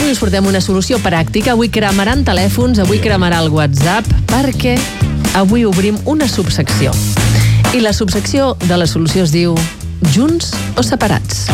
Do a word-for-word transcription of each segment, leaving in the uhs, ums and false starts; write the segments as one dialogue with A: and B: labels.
A: avui us portem una solució pràctica. Avui cremaran telèfons, avui cremarà el WhatsApp, perquè avui obrim una subsecció. I la subsecció de la solució es diu Junts o separats?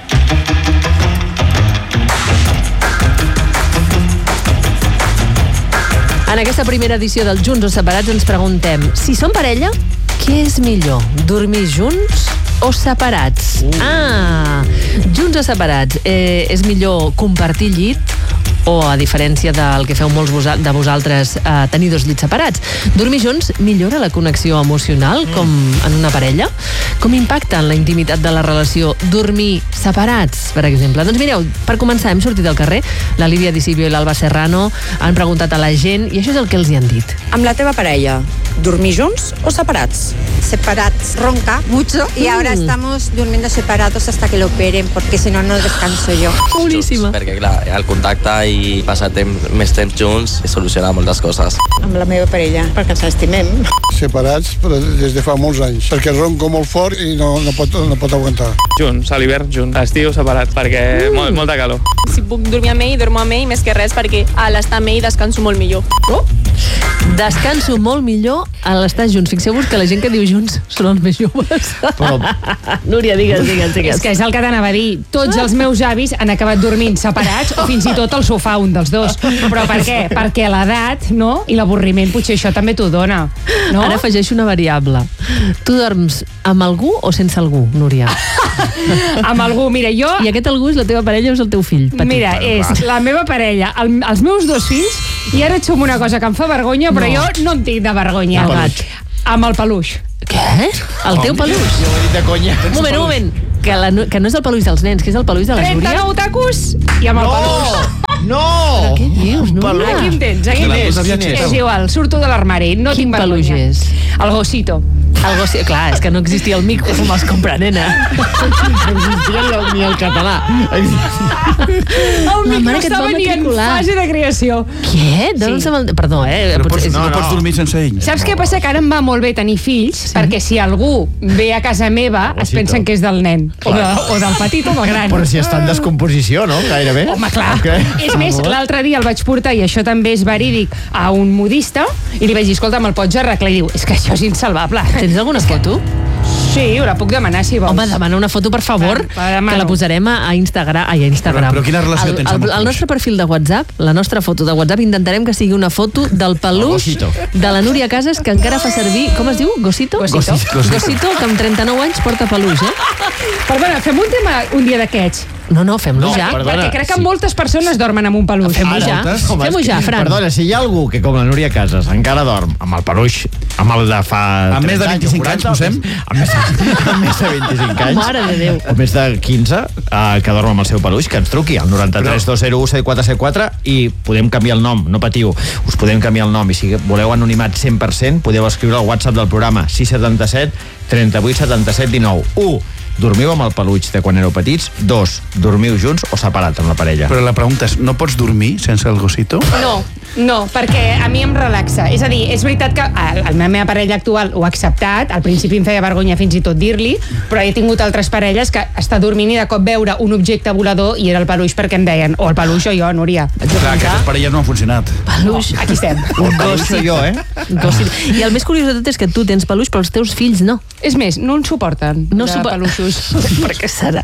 A: En aquesta primera edició del Junts o separats ens preguntem, si som parella, què és millor? Dormir junts o separats? Uh. Ah, junts o separats. Eh, és millor compartir llit o, a diferència del que feu molts de vosaltres, eh, tenir dos llits separats? Dormir junts millora la connexió emocional, com en una parella? Com impacta en la intimitat de la relació dormir separats, per exemple? Doncs mireu, per començar, hem sortit al carrer, la Lídia Di Silvio i l'Alba Serrano han preguntat a la gent i això és el que els hi han dit.
B: Amb la teva parella, dormir junts o separats?
C: Separados, ronca mucho y ahora mm. estamos durmiendo separados hasta que lo operen, porque si no, no descanso yo.
A: Boníssima.
D: Perquè, clar, el contacte i passar temps, més temps junts i solucionar moltes coses.
C: Amb la meva parella, perquè ens estimem.
E: Separats, però des de fa molts anys, perquè ronco molt fort i no, no, pot, no pot aguantar.
F: Junts, a l'hivern junts, a l'estiu separats, perquè mm. molt, molta calor.
G: Si puc dormir amb ell, dormo amb ell, més que res, perquè a l'estar amb ell descanso molt millor.
A: Oh. Descanso molt millor a l'estar junts. Fixeu-vos que la gent que diu junts són els més joves. Però... Núria, digues, digues, digues.
H: És que és el que t'anava a dir. Tots els meus avis han acabat dormint separats o fins i tot al sofà, un dels dos. Però per què? Perquè l'edat, no? I l'avorriment potser això també t'ho dona. No?
A: Ara afegeixo una variable. Tu dorms amb algú o sense algú, Núria?
H: Amb algú, mira, jo...
A: I aquest algú és la teva parella o és el teu fill? Petit.
H: Mira, és la meva parella, el, els meus dos fills, i ara et som una cosa que em fa vergonya, però no. jo no en tinc de vergonya.
A: El gat.
H: Amb el peluix.
A: Què? El teu peluix?
I: Jo ho he dit de conya.
A: Un moment, un moment. Que, la, que no és el peluix dels nens, que és el peluix de la Núria.
H: trenta-nou tacos i amb el
I: no!
H: peluix.
I: No!
A: Però què dius, Núria?
H: Aquí em tens, aquí em tens. És igual, surto de l'armari, no
A: Quin
H: tinc vergonya.
A: Quin peluix és?
H: El Gosito.
A: El Gosito, clar, és que no existia el micro com els compra, nena.
I: No existia ni el català.
H: El micro estava ni en fase de creació.
A: Què? Sí. El... Perdó, eh?
J: No pots, no, no pots dormir sense ell.
H: Saps què passa? Que ara em va molt bé tenir fills, sí? Perquè si algú ve a casa meva es pensen que és del nen. O, de, o del petit o del gran.
I: Però si està en descomposició, no? Gairebé.
H: Home, clar. Okay. És més, l'altre dia el vaig portar, i això també és verídic, a un modista, i li vaig dir, escolta, me'l pots arreglar? I diu, és que això és insalvable.
A: Tens alguna foto?
H: Sí, la puc demanar, si vols.
A: Home, demana una foto, per favor, va, que la posarem a Instagram. Ai, a Instagram.
J: Però, però quina relació
A: el,
J: tens amb
A: el, el nostre perfil de WhatsApp, la nostra foto de WhatsApp, intentarem que sigui una foto del peluix de la Núria Casas, que encara fa servir, com es diu? Gosito?
H: Gosito.
A: Gosito, Gosito que amb trenta-nou anys porta peluix, eh?
H: Perdona, fem un tema un dia d'aquests.
A: No, no, fem-lo
I: no,
A: ja.
I: Perdona,
H: perquè crec que
I: sí.
H: moltes persones dormen amb un peluix.
A: Fem-ho ja, fem-ho ja, Fran.
I: Perdona, si hi ha algú que, com la Núria Casas, encara dorm amb el peluix, amb el de fa...
J: Amb més de vint-i-cinc anys, posem?
I: Amb més, amb més de vint-i-cinc anys.
A: Mare de Déu.
I: O més de quinze, uh, que dorm amb el seu peluix, que ens truqui al noranta-tres dos zero u set quatre set quatre i podem canviar el nom, no patiu. Us podem canviar el nom i si voleu anonimat cent per cent, podeu escriure al WhatsApp del programa sis set set, trenta-vuit, setanta-set, dinou. u. Dormiu amb el peluix de quan éreu petits? Dos. Dormiu junts o separats amb la parella?
J: Però la pregunta és, no pots dormir sense el Gosito?
H: No, no, perquè a mi em relaxa. És a dir, és veritat que la meva parella actual ho ha acceptat, al principi em feia vergonya fins i tot dir-li, però he tingut altres parelles que està dormint i de cop veure un objecte volador i era el peluix perquè em deien, o el peluix o jo, Núria.
J: Clar, aquestes parelles no han funcionat.
A: Peluix.
H: No, aquí estem.
I: Un peluix o jo, eh?
A: Gosito. I el més curiós de tot és que tu tens peluix, però els teus fills no.
H: És més, no en suporten,
A: no
H: de
A: supor...
H: peluixos.
A: Per què serà?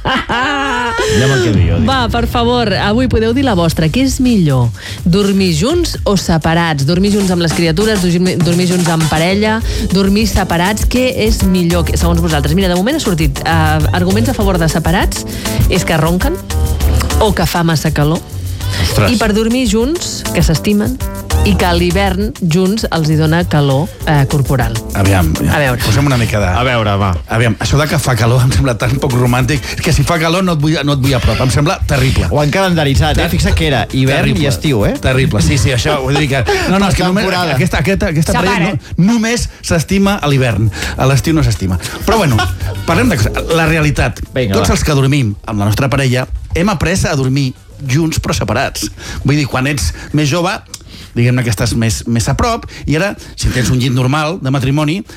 I: Ja me'l quedo jo.
A: Va, per favor, avui podeu dir la vostra. Què és millor? Dormir junts o separats? Dormir junts amb les criatures, dormir, dormir junts amb parella, dormir separats, què és millor, segons vosaltres? Mira, de moment ha sortit uh, arguments a favor de separats, és que ronquen o que fa massa calor. Ostres. I per dormir junts, que s'estimen, i que a l'hivern junts els hi dona calor eh, corporal.
J: Aviam, ja.
A: A veure.
J: Posem una mica de...
I: A veure, va.
J: Aviam, això de que fa calor em sembla tan poc romàntic, que si fa calor no et vull, no et vull a prop, em sembla terrible.
I: Ho han calendaritzat, eh? Fixa't que era hivern terrible. I estiu, eh?
J: Terrible, sí, sí, això vull dir que... No, no, és que només, aquesta, aquesta, aquesta parella no, només s'estima a l'hivern, a l'estiu no s'estima. Però bueno, parlem de cosa. La realitat, Venga, tots va. Els que dormim amb la nostra parella hem après a dormir junts però separats. Vull dir, quan ets més jove, diguem-ne que estàs més, més a prop, i ara, si tens un llit normal de matrimoni,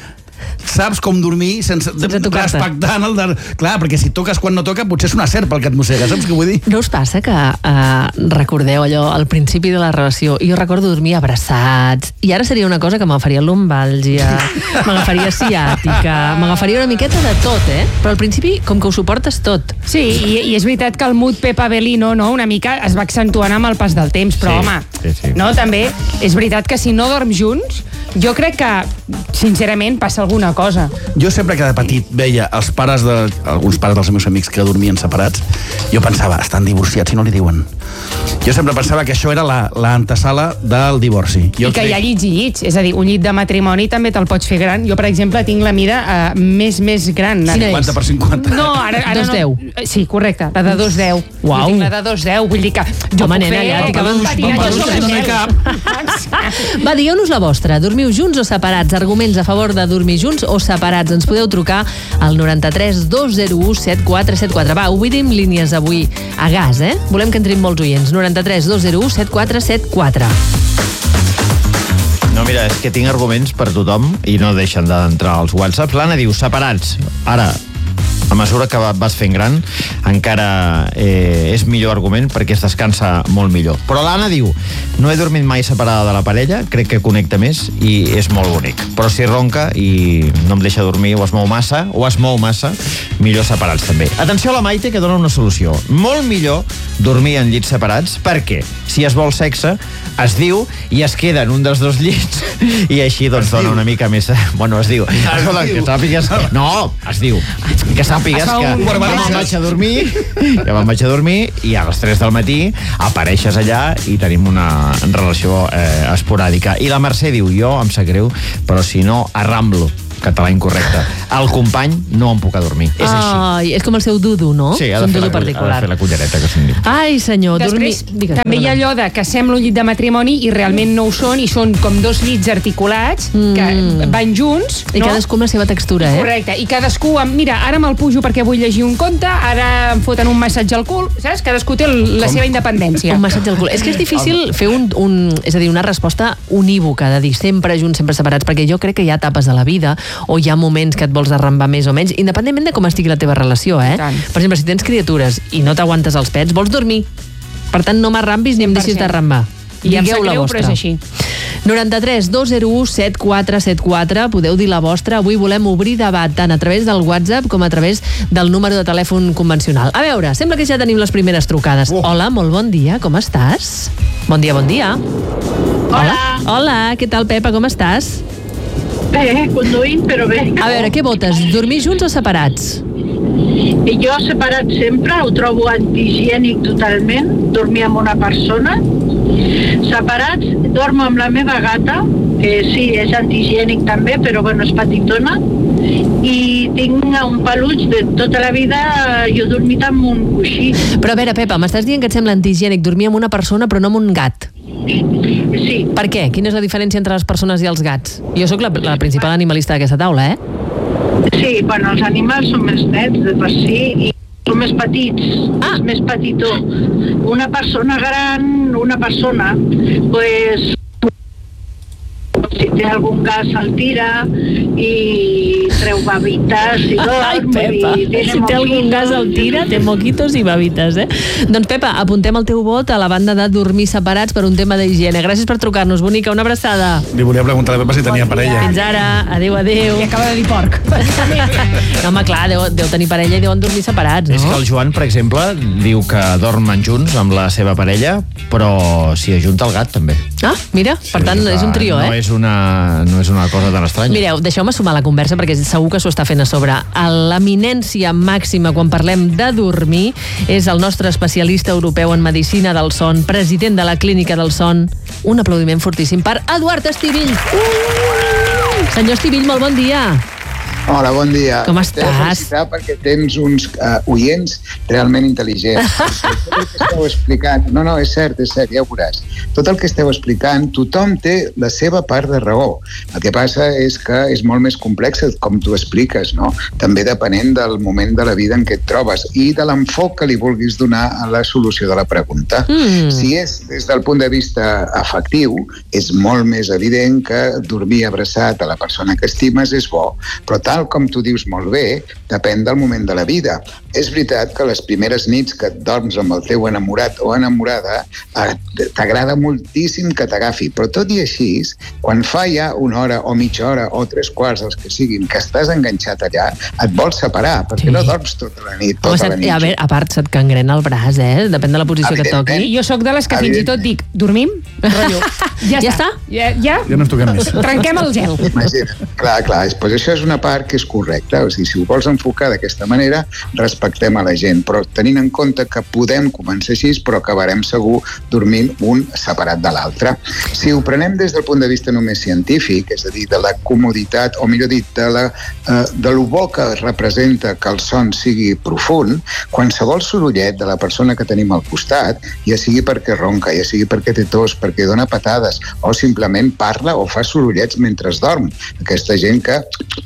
J: saps com dormir sense,
A: sense tocar-te.
J: respectant el de... Clar, perquè si toques quan no toca, potser és una serp el que et mossega, saps què vull dir?
A: No us passa que eh, recordeu allò al principi de la relació? Jo recordo dormir abraçats, i ara seria una cosa que m'agafaria lumbàlgia, m'agafaria ciàtica, m'agafaria una miqueta de tot, eh? Però al principi, com que ho suportes tot.
H: Sí, i, i és veritat que el mood Pepa Belino, no?, una mica es va accentuant amb el pas del temps, però
I: Sí,
H: home,
I: sí, sí.
H: no, també és veritat que si no dorms junts, jo crec que, sincerament, passa alguna cosa.
J: Jo sempre que de petit veia els pares de... alguns pares dels meus amics que dormien separats, jo pensava, estan divorciats i no li diuen. Jo sempre pensava que això era la, la antesala del divorci. Jo
H: I que
J: crec...
H: hi ha llits i llits, és a dir, un llit de matrimoni també te'l pots fer gran. Jo, per exemple, tinc la mida uh, més, més gran.
J: cinquanta per cinquanta.
H: No, ara, ara
A: dos
H: no.
A: deu.
H: Sí, correcte, la de dos deu.
A: Uau.
H: Jo tinc la de dos deu, vull dir que jo
A: Home,
H: puc
A: nena,
H: fer...
A: ja t'hi caben uns
H: patinatge
A: papeus,
H: sobre
A: no n'hi
H: gel.
A: Va, digueu-nos la vostra. Dormiu junts o separats? Arguments a favor de dormir junts o separats? Ens podeu trucar al noranta-tres dos zero u set quatre set quatre. Va, obridim línies avui a gas, eh? Volem que entrin molts oients. noranta-tres dos zero u set quatre set quatre.
I: No, mira, és que tinc arguments per tothom i no deixen d'entrar als whatsapps. L'Anna diu, separats. Ara, a mesura que vas fent gran, encara eh, és millor argument perquè es descansa molt millor. Però l'Anna diu, no he dormit mai separada de la parella, crec que connecta més i és molt bonic. Però si ronca i no em deixa dormir o es mou massa, o es mou massa, millor separats també. Atenció a la Maite, que dona una solució. Molt millor dormir en llits separats perquè si es vol sexe, es diu i es queda en un dels dos llits i així doncs dona una mica més... Bueno, es diu. Escolta, que sàpigues... No, es diu. Que sàpigues que ja me'n vaig a dormir, ja me'n vaig a dormir i a les tres del matí apareixes allà i tenim una relació eh, esporàdica. I la Mercè diu, jo em sap greu, però si no, arramblo. Català incorrecte. El company no em puc adormir. És així.
A: Ai, és com el seu dudu, no?
I: Sí, ha
A: És
I: de,
A: un
I: fer
A: dudu
I: la, ha
A: particular.
I: de fer la cullereta, que se'n diu.
A: Ai, senyor, dormir...
H: Després,
A: Digues,
H: també hi ha
A: perdona.
H: allò de que sembla un llit de matrimoni i realment no ho són, i són com dos llits articulats que van junts.
A: I
H: no?
A: cadascú amb la seva textura, eh?
H: Correcte, i cadascú, amb, mira, ara me'l pujo perquè vull llegir un conte, ara em foten un massatge al cul, saps? Cadascú té el- la seva independència.
A: Un massatge al cul. És que és difícil fer un, un, és a dir, una resposta unívoca, de dir sempre junts, sempre separats, perquè jo crec que hi ha etapes de la vida o hi ha moments que et vols arrambar més o menys, independentment de com estigui la teva relació, eh? Per exemple, si tens criatures i no t'aguantes els pets, vols dormir. Per tant, no m'arrambis ni em deixis d'arrambar.
H: I em sap
A: Digueu la
H: greu,
A: vostra.
H: però és així.
A: noranta-tres dos zero u set quatre set quatre, podeu dir la vostra. Avui volem obrir debat tant a través del WhatsApp com a través del número de telèfon convencional. A veure, sembla que ja tenim les primeres trucades. Oh. Hola, molt bon dia, com estàs? Bon dia, bon dia. Hola. Hola, què tal, Pepa, com estàs?
K: Bé, conduint, però bé.
A: A veure, què votes? Dormir junts o separats?
K: I jo separat sempre, ho trobo antihigiènic totalment, dormir amb una persona. Separats, dormo amb la meva gata, que sí, és antihigiènic també, però bueno, és petitona. I tinc un peluig de tota la vida, jo he dormit amb un coixí.
A: Però a veure, Pepa, m'estàs dient que et sembla antihigiènic dormir amb una persona però no amb un gat?
K: Sí.
A: Per què? Quina és la diferència entre les persones i els gats? Jo sóc la, la principal animalista d'aquesta taula, eh?
K: Sí, bueno, els animals són més nets de per si i són més petits, ah. és més petitó. Una persona gran, una persona, pues, si té algun gas se'l tira i treu babites i dorm.
A: Ai, Pepa, si té algun gas el tira, té moquitos i babites, eh? Doncs, Pepa, apuntem el teu vot a la banda de dormir separats per un tema d'higiene. Gràcies per trucar-nos, bonica, una abraçada.
J: Li volia preguntar a la Pepa si tenia parella.
A: Fins ara, adéu, adéu.
H: I acaba de dir porc.
A: No, home, clar, deu, deu tenir parella i deuen dormir separats, no?
I: És que el Joan, per exemple, diu que dormen junts amb la seva parella, però s'hi ajunta el gat, també.
A: Ah, mira, per tant, és un trio,
I: no
A: eh?
I: És una, no és una cosa tan estranya.
A: Mireu, deixeu-me sumar la conversa perquè segur que s'ho està fent a sobre. L'eminència màxima quan parlem de dormir és el nostre especialista europeu en medicina del son, president de la Clínica del Son. Un aplaudiment fortíssim per Eduard Estivill. Uh! Senyor Estivill, molt bon dia.
L: Hola, bon dia.
A: Com estàs?
L: T'he de felicitar perquè tens uns uh, oients realment intel·ligents. Tot el que esteu explicant... No, no, és cert, és cert, ja ho veuràs. Tot el que esteu explicant, tothom té la seva part de raó. El que passa és que és molt més complex com tu expliques, no? També depenent del moment de la vida en què et trobes i de l'enfoc que li vulguis donar a la solució de la pregunta. Mm. Si és des del punt de vista afectiu, és molt més evident que dormir abraçat a la persona que estimes és bo, però tal com tu dius molt bé, depèn del moment de la vida. És veritat que les primeres nits que et dorms amb el teu enamorat o enamorada t'agrada moltíssim que t'agafi, però tot i així, quan fa ja una hora o mitja hora o tres quarts, els que siguin, que estàs enganxat allà, et vols separar, perquè sí. no dorms tota la nit. Tota
A: Home,
L: la nit.
A: A veure, a part, se't cangrena el braç, eh? Depèn de la posició que toqui.
H: Jo sóc de les que fins i tot dic, dormim? Rotllo. Ja,
A: ja
H: està? Ja, ja?
J: Ja no ens toquem més.
H: Trenquem el gel.
L: Imagina. Clar, clar, doncs això és una part que és correcta. O sigui, si ho vols enfocar d'aquesta manera, respectem a la gent, però tenint en compte que podem començar així, però acabarem segur dormint un separat de l'altre. Si ho prenem des del punt de vista només científic, és a dir, de la comoditat, o millor dit, de, la, eh, de lo bo que representa que el son sigui profund, qualsevol sorollet de la persona que tenim al costat, ja sigui perquè ronca, ja sigui perquè té tos, perquè dona patades, o simplement parla o fa sorollets mentre es dorm. Aquesta gent que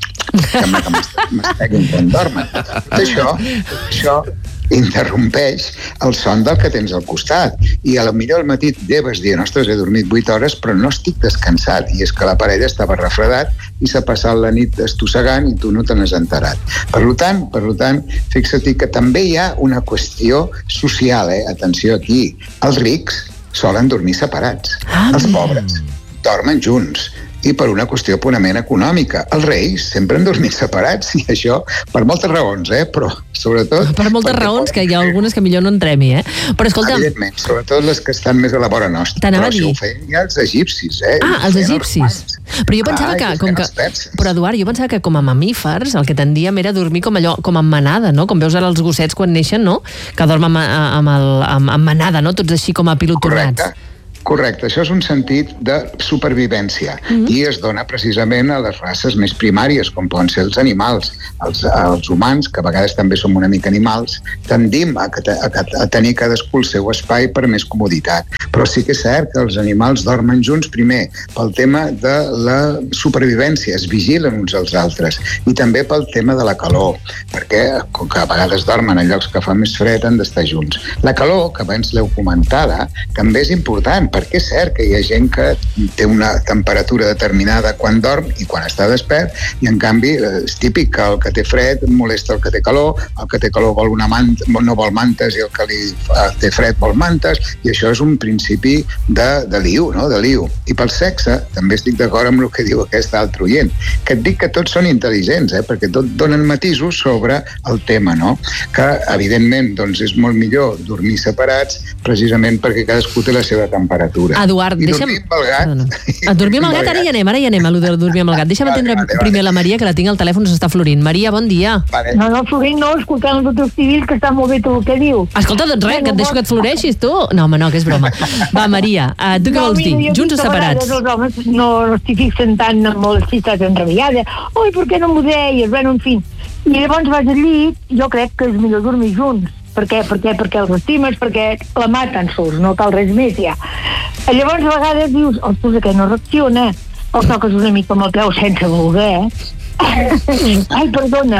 L: que m'esteguen quan dormen. Això, això interrompeix el son del que tens al costat. I a la millor al matí lleves dient, ostres, he dormit vuit hores, però no estic descansat. I és que la parella estava refredat i s'ha passat la nit estossegant i tu no te n'has enterat. Per tant, per tant, fixa-t'hi que també hi ha una qüestió social, eh? Atenció aquí. Els rics solen dormir separats. Ah, els pobres dormen junts. I per una qüestió purament econòmica. Els reis sempre han dormit separats i això per moltes raons, eh? Però sobretot...
A: Per moltes raons, que hi ha algunes que millor no entrem-hi, eh? Però escolta'm...
L: Evidentment, sobretot les que estan més a la vora nostra.
A: T'anava
L: Però
A: a dir...
L: això ho feien ja els egipcis, eh?
A: Ah, els egipcis. Però jo pensava que... Com que... Però, Eduard, jo pensava que com a mamífers el que tendíem era dormir com allò, com en manada, no? Com veus ara els gossets quan neixen, no? Que dormen amb, amb, el, amb, amb manada, no? Tots així com apilotonats.
L: Correcte. Correcte, això és un sentit de supervivència mm-hmm. i es dona precisament a les races més primàries, com poden ser els animals. Els, els humans, que a vegades també som una mica animals, tendim a, a, a tenir cadascú el seu espai per més comoditat. Però sí que és cert que els animals dormen junts primer pel tema de la supervivència, es vigilen uns als altres, i també pel tema de la calor, perquè com que a vegades dormen en llocs que fa més fred han d'estar junts. La calor, que abans l'heu comentada, també és important, perquè és cert que hi ha gent que té una temperatura determinada quan dorm i quan està despert, i en canvi és típic que el que té fred molesta el que té calor, el que té calor vol una manta, no vol mantes, i el que li té fred vol mantes, i això és un principi de, de liu, no? de liu. I pel sexe també estic d'acord amb el que diu aquest altre oient, que et dic que tots són intel·ligents, eh? perquè tot donen matisos sobre el tema, no? Que evidentment doncs, és molt millor dormir separats precisament perquè cadascú té la seva temperatura.
A: Eduard,
L: I
A: deixa'm...
L: dormir amb el gat.
A: A dormir amb el gat, ara hi anem, ara hi anem, a lo de dormir amb el gat. Deixa'm atendre vale, vale, primer vale. la Maria, que la tinc al telèfon, s'està florint. Maria, bon dia.
M: Vale. No, no, florint no, escoltant el doctor Civil, que està molt bé tot el que diu.
A: Escolta, doncs res, que et deixo que et floreixis, tu. No, home, no, que és broma. Va, Maria, uh, tu què no, vols dir? Junts o separats?
M: Els homes no, no estic fixant tant amb les citats enrabiades. Oi, per què no m'ho deies? Bueno, en fi. I llavors vas al llit, jo crec que és millor dormir junts. Per què? Per què? Perquè els estimes, perquè la maten sols, no cal res més ja. Llavors a vegades dius, ostres, aquest no reacciona, o toques una mica amb el peu sense voler, eh? Ai, perdona.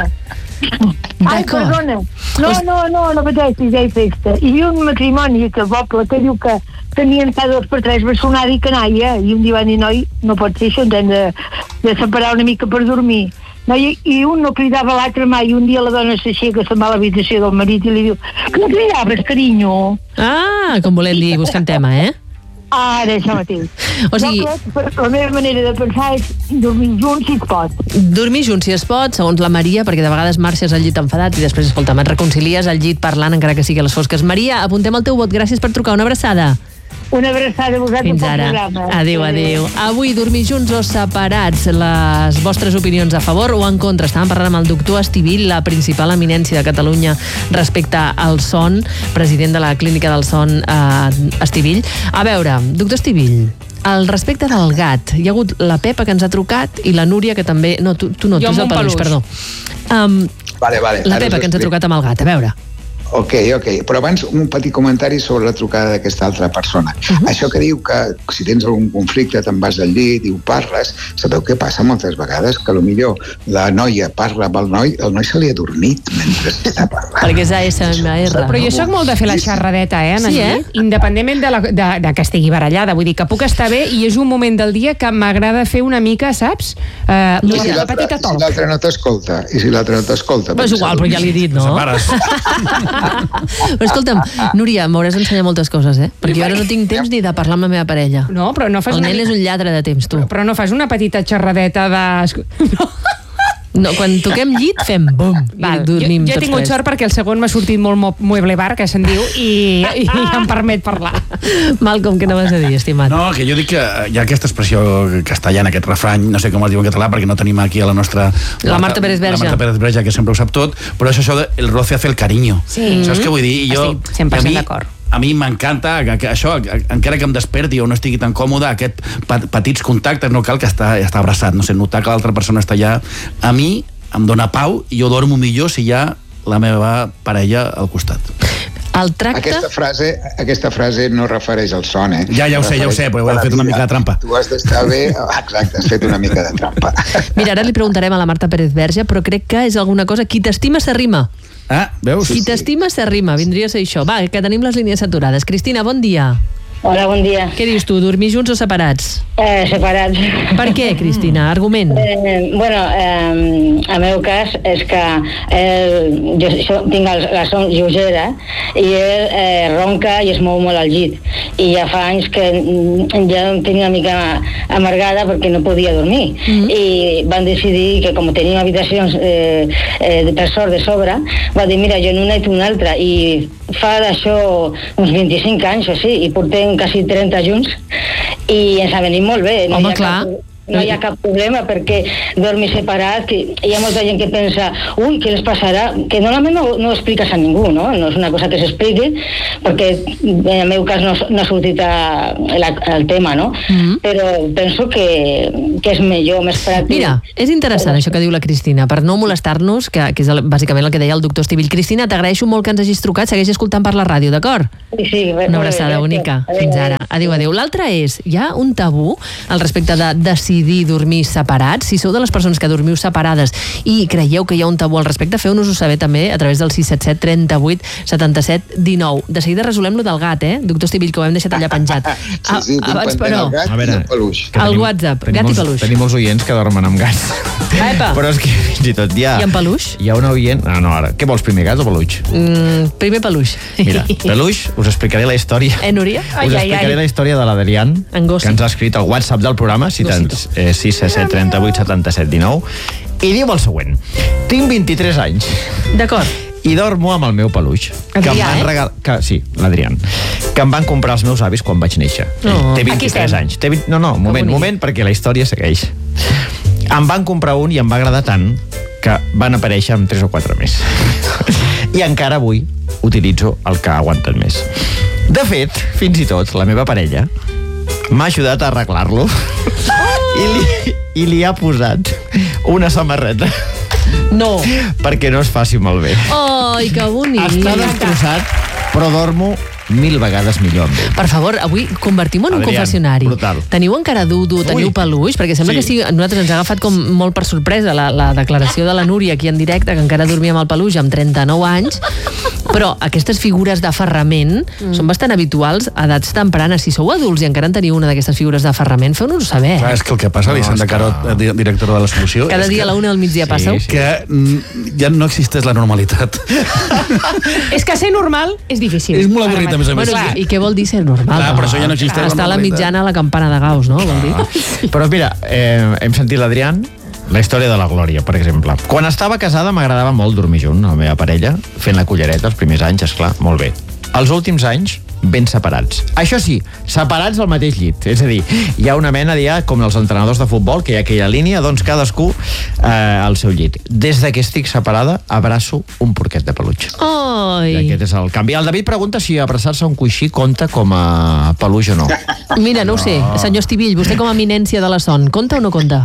M: Ai, perdona. No, no, no, no pateixis, ja hi festa. Hi havia un matrimoni que el poble que diu que tenien cada dos per tres bessonada i canalla, i un dia van dir, noi, no pot ser això, ens hem de, de separar una mica per dormir. No, i, i un no cridava l'altre mai, i un dia la dona s'aixeca, se'n va a l'habitació del marit i li diu, que no cridaves, carinyo?
A: Ah, com volem dir, buscant tema, eh?
M: Ara, això mateix.
A: O sigui...
M: No, la meva manera de pensar és dormir junts si es pot.
A: Dormir junts si es pot, segons la Maria, perquè de vegades marxes al llit enfadat i després, escolta'm, et reconcilies al llit parlant encara que sigui a les fosques. Maria, apuntem el teu vot, gràcies per trucar, una abraçada.
M: Una abraçada a vosaltres.
A: Fins ara. Adéu, adéu. Avui, dormir junts o separats? Les vostres opinions a favor o en contra? Estàvem parlant amb el doctor Estivill, la principal eminència de Catalunya respecte al son, president de la Clínica del Son eh, Estivill. A veure, doctor Estivill, al respecte del gat, hi ha hagut la Pepa que ens ha trucat i la Núria que també... No, tu, tu no,
H: Jo
A: tu és
H: amb
A: el
H: un
A: peluix,
H: peluix.
A: perdó. Um,
L: Vale, vale.
A: la
L: Ara
A: Pepa
L: us
A: que ens ha
L: explico.
A: trucat amb el gat, a veure.
L: Ok, ok. Però abans un petit comentari sobre la trucada d'aquesta altra persona. Uh-huh. Això que diu que si tens algun conflicte te'n vas al llit i ho parles, sabeu què passa moltes vegades? Que potser la noia parla amb el noi, el noi se li ha dormit mentre està parlant.
A: Perquè és A S M R.
H: Però jo soc molt de fer la xerradeta, eh, en el
A: Sí, eh?
H: llit, independentment de, la, de, de que estigui barallada. Vull dir que puc estar bé i és un moment del dia que m'agrada fer una mica, saps? Uh,
L: I
H: la,
L: si
H: la
L: l'altre
H: petita
L: i si
H: talk.
L: l'altre no t'escolta? I si l'altre no t'escolta?
A: Però és igual, però ja l'he dit, no? Però escolta'm, Núria, m'hauràs d'ensenyar moltes coses, eh? Perquè jo ara no tinc temps ni de parlar amb la meva parella.
H: No, però no fas
A: El
H: una
A: nen
H: mica-
A: és un lladre de temps, tu.
H: Però no fas una petita xerradeta de...
A: No, quan toquem llit fem bum
H: Val.
A: i dormim
H: jo, jo he
A: tots
H: tingut
A: tres.
H: sort perquè el segon m'ha sortit molt mo- mueble bar, que se'n diu, i, i em permet parlar.
A: Malcolm, què no vas a dir, estimat?
J: No, que jo dic que hi ha aquesta expressió castellana, aquest refrany, no sé com es diu en català, perquè no tenim aquí a la nostra...
A: La Marta Pérez Verge.
J: La Marta Pérez Verge, que sempre ho sap tot, però és això de el roce hace el cariño.
H: Sí.
J: Saps què vull dir? I jo,
H: Estic cent per cent
J: a mi-
H: d'acord.
J: A mi m'encanta que, que això, que, encara que em desperti o no estigui tan còmode, aquest pa- petits contactes, no cal que està, està abraçat, no sé, notar que l'altra persona està allà. A mi em dona pau i jo dormo millor si hi ha la meva parella al costat.
A: El tracte...
L: Aquesta frase, aquesta frase no refereix al son, eh?
J: Ja, ja ho sé, ja ho sé, però heu fet una mica de trampa.
L: Tu has d'estar bé... Exacte, has fet una mica de trampa.
A: Mira, ara li preguntarem a la Marta Pérez Verge, però crec que és alguna cosa... Qui t'estima s'arrima.
J: Ah, veus?
A: Qui t'estima s'arrima, vindria a ser això. Va, que tenim les línies saturades. Cristina, bon dia.
N: Hola, bon dia.
A: Què dius tu, dormir junts o separats?
N: Eh, separats.
A: Per què, Cristina? Argument.
N: Eh, bueno, eh, el meu cas és que eh, jo, jo tinc el, la son lleugera i ell eh, ronca i es mou molt al llit. I ja fa anys que mm, ja em tenia una mica amargada perquè no podia dormir. Mm-hmm. I van decidir que com tenim habitacions eh, eh, per sort de sobre, va dir, mira, jo en una i tu una altra. I fa d'això uns vint-i-cinc anys o sí, i portem quasi trenta junts i ens ha venit molt bé. No
A: Home,
N: hi ha
A: clar.
N: Cap, no hi ha cap problema perquè dormir separat, que hi ha molta gent que pensa ui, què les passarà? Que normalment no, no ho expliques a ningú, no? No és una cosa que s'expliqui perquè en el meu cas no, no ha sortit a, la, el tema, no? Mm-hmm. Però penso que, que és millor, més pràctic.
A: Mira, és interessant això que diu la Cristina, per no molestar-nos, que, que és el, bàsicament el que deia el doctor Estivill. Cristina, t'agraeixo molt que ens hagis trucat, segueix escoltant per la ràdio, d'acord?
N: Sí, sí.
A: Una abraçada bonica. Fins ara. Adéu, adéu. L'altre és, hi ha un tabú al respecte de decidir dormir separats. Si sou de les persones que dormiu separades i creieu que hi ha un tabú al respecte, feu-nos-ho saber també a través del sis set set, trenta-vuit, setanta-set, dinou. De seguida resolem lo del gat, eh? Doctor Estivill, que ho hem deixat allà penjat.
L: Sí, sí, tinc
A: Abans,
L: pendent
A: però,
L: el gat
I: A
L: i
I: veure,
L: el peluix.
I: que
A: el
I: tenim-
A: WhatsApp,
I: tenim
A: gat i
I: molts-
A: peluix.
I: Tenim molts oients que dormen amb gats.
A: Epa.
I: Però és que fins i tot hi ha...
A: I amb peluix?
I: Hi ha una oient... Ah, no, ara. Què vols, primer, gat o peluix?
A: Mm, primer peluix.
I: Mira, peluix, us explicaré la història.
A: Eh, Núria?
I: Us explicaré la història de l'Adrián, que ens ha escrit al WhatsApp del programa, si tens eh, sis set trenta-vuit setanta-set dinou, i diu el següent. Tinc vint-i-tres anys.
A: D'acord.
I: I dormo amb el meu peluix. Que em
A: Adrià,
I: van
A: eh?
I: regalar... Que, sí, l'Adrián. Que em van comprar els meus avis quan vaig néixer.
A: Oh.
I: Té
A: Aquí
I: vint-i-tres
A: estem.
I: anys. Té vint... No, no, un moment,
A: bonic.
I: moment, perquè la història segueix. Em van comprar un i em va agradar tant que van aparèixer amb tres o quatre més. I encara avui utilitzo el que aguanten més. De fet, fins i tot, la meva parella m'ha ajudat a arreglar-lo i, li, i li ha posat una samarreta.
A: No.
I: Perquè no es faci malbé.
A: Ai, que bonic.
I: Està destrossat, però dormo mil vegades millor amb ell.
A: Per favor, avui convertim-ho en un
I: Adrián,
A: confessionari.
I: brutal.
A: Teniu encara dudo, teniu
I: Ui.
A: peluix? Perquè sembla
I: Sí.
A: que sí, a nosaltres ens ha agafat com molt per sorpresa la, la declaració de la Núria aquí en directe, que encara dormia amb el peluix amb trenta-nou anys, però aquestes figures d'aferrament mm. són bastant habituals a edats tempranes. Si sou adults i encara en teniu una d'aquestes figures d'aferrament, feu-nos-ho saber.
J: Clar, és que el que passa, Vicent de Carot, eh, director de la Solució...
A: Cada
J: és
A: dia
J: que-
A: a la una del migdia passeu.
J: Que mm, ja no existeix la normalitat.
H: És que ser normal és difícil.
J: És molt avorrit, a més a més.
A: Bueno, i, I què vol dir ser normal?
J: Clar, però això ja no existeix, la
A: Està a la
J: normalitat.
A: mitjana a la campana de Gauss, no? Vol dir?
I: Ah. Però mira, eh, hem sentit l'Adrián, la història de la Glòria, per exemple. Quan estava casada m'agradava molt dormir junt, la meva parella, fent la cullereta els primers anys, esclar, molt bé. Els últims anys ben separats. Això sí, separats al mateix llit. És a dir, hi ha una mena, ja, com els entrenadors de futbol, que hi ha aquella línia, doncs cadascú eh, al seu llit. Des de que estic separada, abraço un porquet de peluix.
A: Ai.
I: I aquest és el canvi. El David pregunta si abraçar-se a un coixí compta com a peluix o no.
A: Mira, no ho sé. Senyor Estivill, vostè com a eminència de la son, compta o no compta?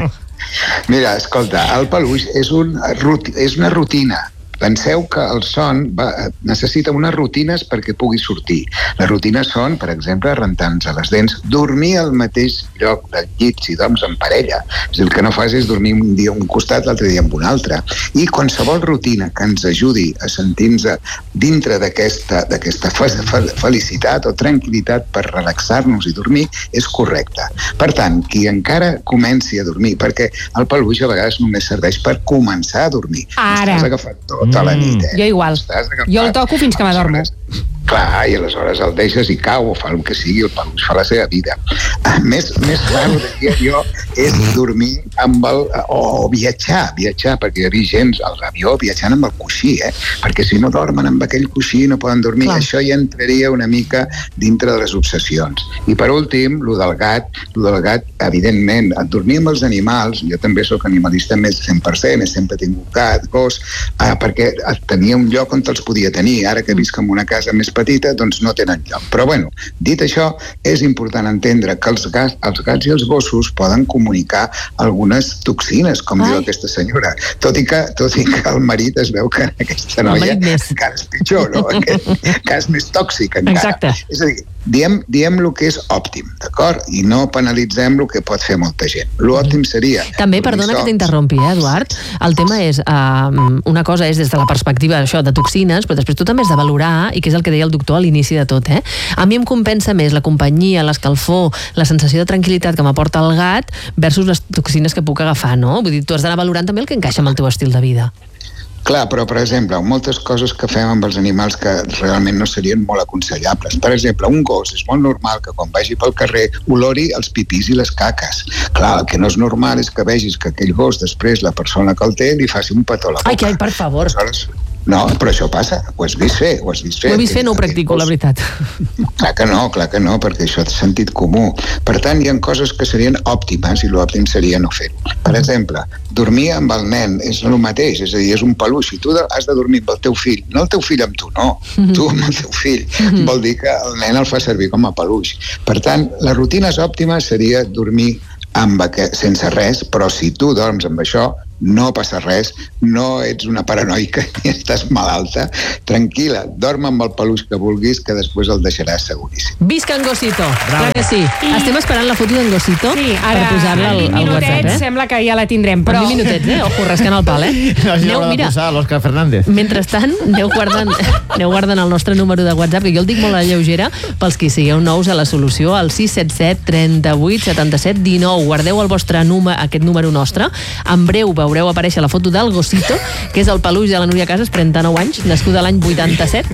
L: Mira, escolta, el peluix és, un, és una rutina. Penseu que el son va, necessita unes rutines perquè pugui sortir. Les rutines són, per exemple, rentar-nos les dents, dormir al mateix lloc del llit si dorms en parella. És dir, el que no fas és dormir un dia un costat, l'altre dia en un altre. I qualsevol rutina que ens ajudi a sentir-nos dintre d'aquesta d'aquesta felicitat o tranquil·litat per relaxar-nos i dormir és correcta. Per tant, qui encara comenci a dormir, perquè el peluix a vegades només serveix per començar a dormir.
H: Ara.
L: Estàs agafat tot a la nit, eh?
H: Jo igual. Jo el toco fins que m'adormo.
L: Clar, i aleshores el deixes i cau o fa el que sigui, el peluix fa la seva vida. Més, més raro, diria jo, és dormir amb el... o viatjar, viatjar, perquè hi havia gent a l'avió viatjant amb el coixí, eh? Perquè si no dormen amb aquell coixí no poden dormir. Clar. Això ja entraria una mica dintre de les obsessions. I per últim, lo del gat, lo del gat, evidentment, dormir amb els animals, jo també sóc animalista més cent per cent, he sempre tingut gat, gos, eh, perquè tenia un lloc on els podia tenir. Ara que visc en una casa més petita, doncs no tenen lloc. Però bueno, dit això, és important entendre que els gats, els gats i els gossos poden comunicar algunes toxines, com Ai. diu aquesta senyora. Tot i, que, tot i que el marit es veu que aquesta noia encara és pitjor, no? Que és més tòxic encara.
A: Exacte.
L: És a dir, diem, diem el que és òptim, d'acord? I no penalitzem el que pot fer molta gent. L'òptim seria...
A: També, perdona que t'interrompi, eh, Eduard? El tema és, uh, una cosa és des de la perspectiva això de toxines, però després tu també has de valorar, i que és el que deia el doctor a l'inici de tot, eh? A mi em compensa més la companyia, l'escalfor, la sensació de tranquil·litat que m'aporta el gat versus les toxines que puc agafar, no? Vull dir, tu has d'anar valorant també el que encaixa amb el teu estil de vida.
L: Clar, però, per exemple, moltes coses que fem amb els animals que realment no serien molt aconsellables. Per exemple, un gos és molt normal que quan vagi pel carrer olori els pipís i les caques. Clar, el que no és normal és que vegis que aquell gos, després, la persona que el té, li faci un petó a la boca.
A: Ai, que, ai, per favor.
L: Aleshores, no, però això passa, ho has vist fer, ho has vist fer.
A: Ho he vist fer, no ho practico, la veritat.
L: Clar que no, clar que no, perquè això és sentit comú. Per tant, hi ha coses que serien òptimes i l'òptim seria no fer-ho. Per exemple, dormir amb el nen és el mateix, és a dir, és un peluix, i tu has de dormir amb el teu fill, no el teu fill amb tu, no, tu amb el teu fill, vol dir que el nen el fa servir com a peluix. Per tant, les rutines òptimes seria dormir amb aquest, sense res, però si tu dorms amb això, no passa res, no ets una paranoica ni estàs malalta, tranquil·la, dorm amb el peluix que vulguis, que després el deixaràs seguríssim.
A: Visca en Gosito, clar que sí. I... Estem esperant la foto d'en Gosito
H: sí, ara,
A: per posar-la al, al WhatsApp, eh?
H: Sembla que ja la tindrem, però...
A: En vint minutets, eh? Ojo, rascant el pal, eh?
I: No, aneu, mira, l'Òscar Fernández.
A: Mentrestant, aneu guardant, aneu guardant el nostre número de WhatsApp, que jo el dic molt a lleugera, pels que sigueu nous a la solució, al sis set set, trenta-vuit, setanta-set, dinou. Guardeu el vostre número, aquest número nostre. En breu veureu aparèixer la foto del Gosito, que és el peluix de la Núria Casas, trenta-nou anys, nascuda l'any vuitanta-set.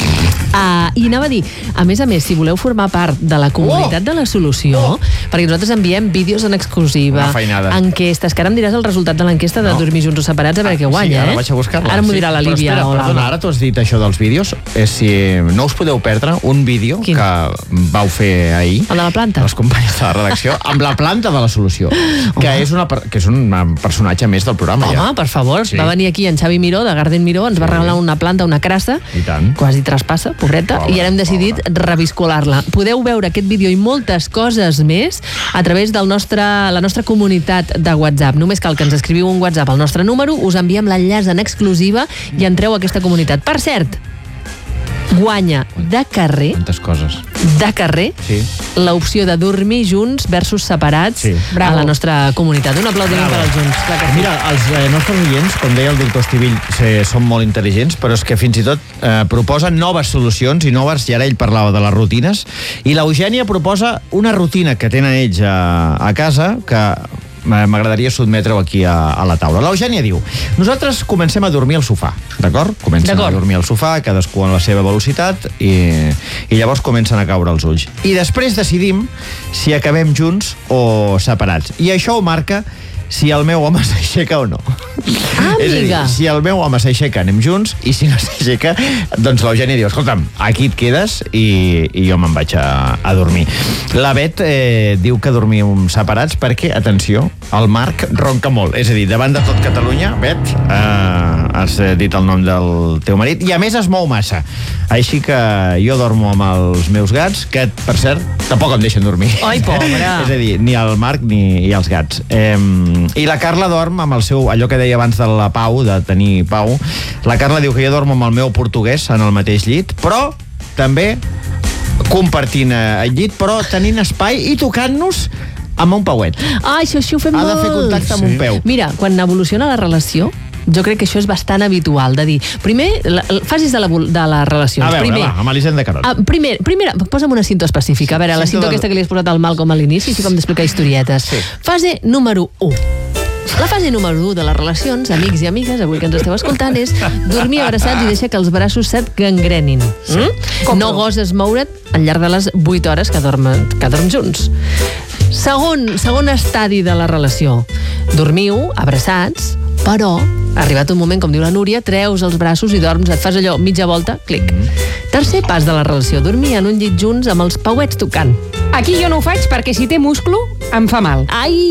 A: Uh, I anava a dir, a més a més, si voleu formar part de la comunitat oh! de la solució, oh! perquè nosaltres enviem vídeos en exclusiva, enquestes, que ara em diràs el resultat de l'enquesta de no. dormir junts o separats, a veure què guanya,
I: sí, ara
A: eh?
I: vaig a buscar-la.
A: Ara m'ho dirà la Líbia.
I: Però espera, perdona, ara tu has dit això dels vídeos, eh, si no us podeu perdre un vídeo Quin? que vau fer ahir.
A: El de la planta?
I: Els companys de la redacció, amb la planta de la solució, que és, una, que és un personatge més del programa.
A: Home, ja. per favor, sí. va venir aquí en Xavi Miró, de Garden Miró, ens sí. va regalar una planta, una crassa, quasi traspassa, pobreta, Hola. i ara hem decidit reviscolar-la. Podeu veure aquest vídeo i moltes coses més a través de la nostra comunitat de WhatsApp. Només cal que ens escriviu un WhatsApp al nostre número, us enviem l'enllaç en exclusiva i entreu a aquesta comunitat. Per cert, guanya de carrer
I: Quantes coses.
A: de carrer
I: sí.
A: l'opció de dormir junts versus separats
I: sí.
A: a la nostra comunitat. Un aplaudiment per als junts. Clar que sí.
I: Mira, els eh, nostres oients, com deia el doctor Estivill, eh, són molt intel·ligents, però és que fins i tot eh, proposen noves solucions i noves, i ara ell parlava de les rutines, i l'Eugènia proposa una rutina que tenen ells a, a casa que m'agradaria sotmetre-ho aquí a, a la taula. L'Eugènia diu, nosaltres comencem a dormir al sofà, d'acord? Comencem a dormir al sofà, cadascú en la seva velocitat, i, i llavors comencen a caure els ulls. I després decidim si acabem junts o separats. I això ho marca si el meu home s'aixeca o no.
A: Ah,
I: és a dir, si el meu home s'aixeca, anem junts, i si no s'aixeca, doncs l'Eugeni diu, escolta'm, aquí et quedes i, i jo me'n vaig a, a dormir. La Bet eh, diu que dormim separats perquè, atenció, el Marc ronca molt. És a dir, davant de tot Catalunya, Bet, eh, has dit el nom del teu marit, i a més es mou massa. Així que jo dormo amb els meus gats, que, per cert, tampoc em deixen dormir.
A: Ai, pobra.
I: És a dir, ni el Marc ni els gats. Eh, I la Carla dorm amb el seu, allò que deia abans de la pau, de tenir pau, la Carla diu que jo dormo amb el meu portuguès en el mateix llit, però també compartint el llit, però tenint espai i tocant-nos amb un pauet.
A: Ah, això, això ho fem
I: ha
A: molt.
I: Ha de fer contacte amb sí. un peu.
A: Mira, quan evoluciona la relació, jo crec que això és bastant habitual, de dir, primer, la, fases de, la, de les relacions.
I: A veure,
A: primer,
I: va, amb Elisenda Carol.
A: Ah, primer, primer, posa'm una cinta específica. A veure, la cinta aquesta que li has posat al Malcom a l'inici, així com d'explicar historietes. Sí. Fase número u. La fase número u de les relacions, amics i amigues, avui que ens esteu escoltant, és dormir abraçats i deixar que els braços se't gangrenin. Sí. Mm? No goses moure't al llarg de les vuit hores que dormen, que dorm junts. Segon, segon estadi de la relació. Dormiu abraçats, però, arribat un moment, com diu la Núria, treus els braços i dorms, et fas allò mitja volta, clic. Tercer pas de la relació, dormir en un llit junts amb els pauets tocant.
H: Aquí jo no ho faig perquè si té musclo em fa mal.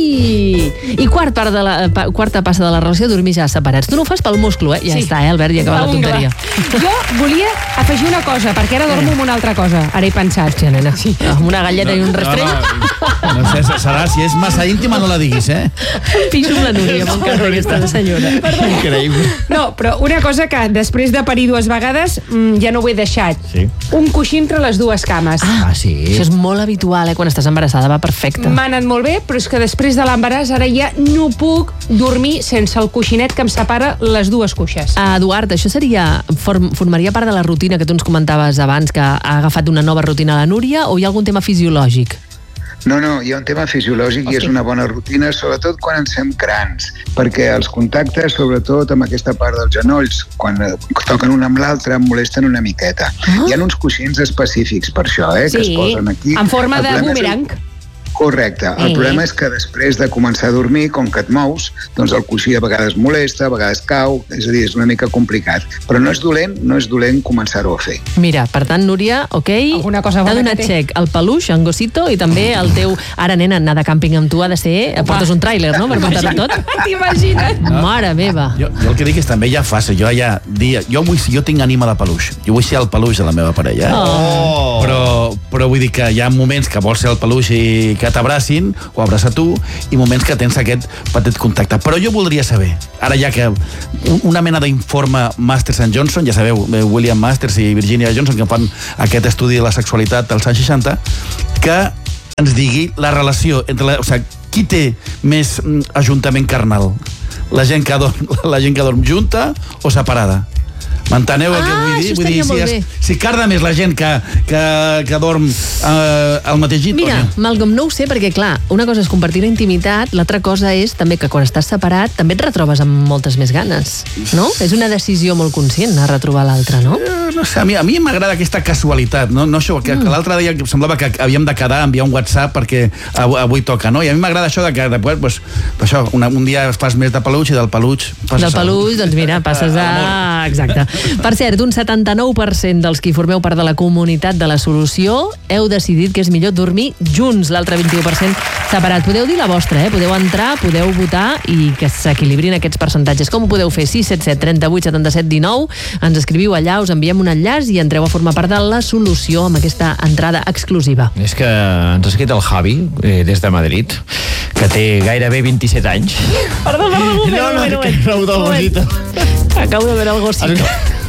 A: Ai! I quart part de la, pa, quarta passa de la relació, dormir ja separats. Tu no ho fas pel musclo, eh? Ja sí. està, eh, Albert, ja acaba la tonteria.
H: Jo volia afegir una cosa, perquè ara dormo amb una altra cosa. Ara he pensat.
A: Hòstia, nena, sí. Amb una galleta no, i un rastrell.
J: No, no sé, serà, si és massa íntima no la diguis, eh?
A: Pixo amb la Núria, m'encanta aquesta senyora.
I: Increïble.
H: No, però una cosa que després de parir dues vegades mm, ja no ho he deixat.
I: Sí.
H: Un coixí entre les dues cames.
A: Ah, ah sí. Això és molt habitual, eh? Quan estàs embarassada, va perfecte.
H: M'ha anat molt bé, però és que després de l'embaràs ara ja no puc dormir sense el coixinet que em separa les dues cuixes.
A: Ah, Eduard, això seria, form, formaria part de la rutina que tu ens comentaves abans, que ha agafat una nova rutina a la Núria, o hi ha algun tema fisiològic?
L: No, no, hi ha un tema fisiològic i és una bona rutina, sobretot quan ens fem grans, perquè els contactes, sobretot amb aquesta part dels genolls, quan toquen un amb l'altre, em molesten una miqueta. Ah? Hi ha uns coixins específics per això, eh,
H: sí,
L: que es posen aquí.
H: En forma de boomerang.
L: Correcte. El eh. problema és que després de començar a dormir, com que et mous, doncs el coixí a vegades molesta, a vegades cau, és a dir, és una mica complicat. Però no és dolent, no és dolent començar-ho a fer.
A: Mira, per tant, Núria, ok, t'ha donat xec el peluix, en Gosito, i també el teu... Ara, nena, anar de càmping amb tu ha de ser... Portes un tràiler, no?, per portar-ho tot.
H: T'imagines?
A: No. Mare meva.
J: Jo, jo el que dic és també ja fàcil. Jo ja dia, jo, vull, jo tinc ànima de peluix. Jo vull ser el peluix de la meva parella. Eh?
A: Oh.
J: Però, però vull dir que hi ha moments que vols ser el peluix i que t'abracin, o abraça tu, i moments que tens aquest petit contacte. Però jo voldria saber, ara ja que una mena d'informe Masters and Johnson, ja sabeu, William Masters i Virginia Johnson, que fan aquest estudi de la sexualitat dels anys seixanta, que ens digui la relació entre la, o sigui, qui té més ajuntament carnal? La gent que dorm, la gent que dorm junta o separada? M'enteneu el
A: ah,
J: que vull dir? Vull dir,
A: si,
J: es, si carda més la gent que, que, que dorm eh, al mateix llit.
A: Mira, Malcom, no ho sé, perquè clar, una cosa és compartir la intimitat, l'altra cosa és també que quan estàs separat també et retrobes amb moltes més ganes, no? És una decisió molt conscient a retrobar l'altre, no?
J: Eh, no sé, a mi, a mi m'agrada aquesta casualitat, no, no això, que, mm. que l'altre dia semblava que havíem de quedar, enviar un WhatsApp perquè avui toca, no? I a mi m'agrada això de que després, pues, això, una, un dia fas més de peluix i del peluig passes
A: del peluix, doncs mira, passes a... Exacte. Per cert, un setanta-nou per cent dels qui formeu part de la comunitat de la solució heu decidit que és millor dormir junts, l'altre vint-i-u per cent separat. Podeu dir la vostra, eh? Podeu entrar, podeu votar i que s'equilibrin aquests percentatges. Com ho podeu fer? sis set set, trenta-vuit, setanta-set, dinou. Ens escriviu allà, us enviem un enllaç i entreu a formar part de la solució amb aquesta entrada exclusiva.
I: És que ens ha escrit el Javi, eh, des de Madrid, que té gairebé vint-i-set anys.
A: Perdó, perdó,
I: no, no, no, que no, del Gosito.
A: Acabo de veure el Gosito.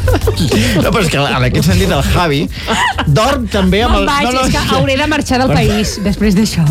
I: No, però és que en aquest sentit el Javi dorm també amb el...
H: Vaig, no, no, és que hauré de marxar del país després d'això.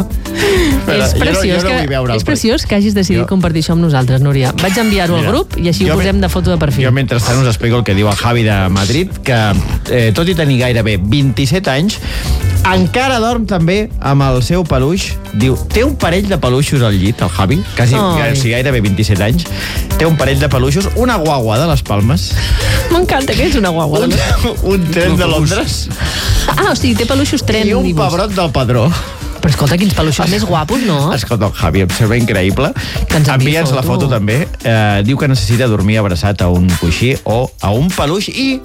A: És preciós, que, és preciós que hagis decidit jo... compartir això amb nosaltres, Núria. Vaig enviar-ho al grup i així ho posem de foto de perfil.
I: Jo mentrestant us explico el que diu el Javi de Madrid, que eh, tot i tenir gairebé vint-i-set anys, encara dorm també amb el seu peluix. Diu, té un parell de peluixos al llit, el Javi, quasi, quasi gairebé vint-i-set anys. Té un parell de peluixos, una guagua de les Palmes.
A: M'encanta que és una guagua.
I: Un, un tren de Londres.
A: Ah, o sigui, té peluixos tren.
I: I un pebrot del Padró.
A: Però escolta, quins peluixos més guapos, no?
I: Escolta, Javi, em sembla increïble. Envia'ns la foto també. Eh, diu que necessita dormir abraçat a un coixí o a un peluix i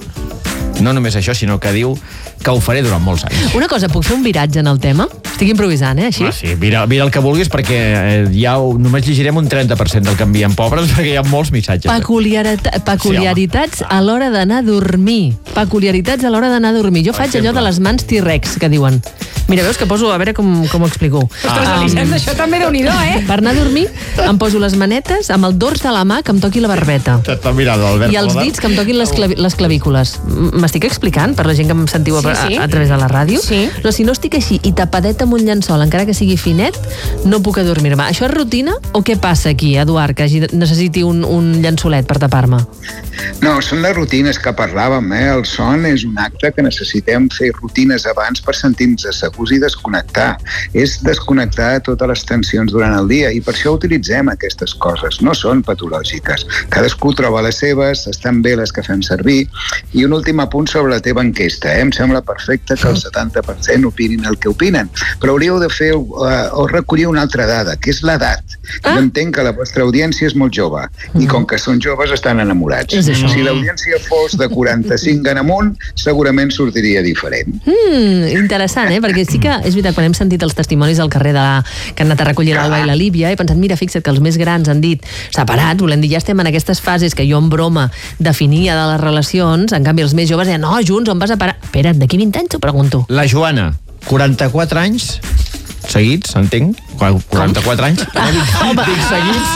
I: no només això, sinó que diu que ho faré durant molts anys.
A: Una cosa, puc fer un viratge en el tema? Estic improvisant, eh, així?
I: Ah, sí, mira, mira el que vulguis, perquè eh, ja ho, només llegirem un trenta per cent del que envien pobres, perquè hi ha molts missatges.
A: Peculiarit peculiaritats sí, a l'hora d'anar a dormir. Peculiaritats a l'hora d'anar a dormir. Jo faig allò de les mans T-Rex, que diuen. Mira, veus que poso, a veure com, com ho explico.
H: Ostres, ah, Elisenda, um, això també déu-n'hi-do, eh?
A: Per anar a dormir, em poso les manetes amb el dors de la mà que em toqui la barbeta.
I: T'està mirant, Albert.
A: I els dits que em toquin les, clavi les clavícules. M'estic explicant, per la gent que em sentiu sí, a, sí. a, a través de la ràdio?
H: Sí.
A: No, si no estic així i tapadeta amb un llençol, encara que sigui finet, no puc adormir-me. Això és rutina o què passa aquí, Eduard, que hagi, necessiti un, un llençolet per tapar-me?
L: No, són les rutines que parlàvem, eh? El son és un acte que necessitem fer rutines abans per sentir-nos segurs i desconnectar. És desconnectar totes les tensions durant el dia i per això utilitzem aquestes coses. No són patològiques. Cadascú troba les seves, estan bé les que fem servir. I un últim apunt sobre la teva enquesta. Eh? Em sembla perfecte que el setanta per cent opinin el que opinen, però hauríeu de fer uh, o recollir una altra dada, que és l'edat. Ah? Jo entenc que la vostra audiència és molt jove mm. i com que són joves estan enamorats. Si l'audiència fos de quaranta-cinc en amunt, segurament sortiria diferent.
A: Mm, interessant, eh? Perquè sí que és veritat, quan hem sentit els testimonis al carrer de la... que han anat a recollir l'Alba i la Líbia, he pensat, mira, fixa't que els més grans han dit separats, volem dir, ja estem en aquestes fases que jo en broma definia de les relacions, en canvi els més joves deien, no, junts, on vas a parar? Espera't, d'aquí vint anys t'ho pregunto.
I: La Joana, quaranta-quatre anys, seguits, entenc, quaranta-quatre anys.
A: Ah, home, dic seguits.